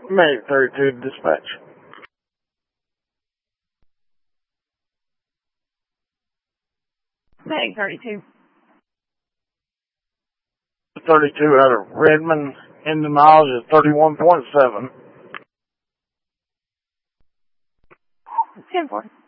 Medic 32 to dispatch. 32. 32 out of Redmond, in the mileage is 31.7. 10-4.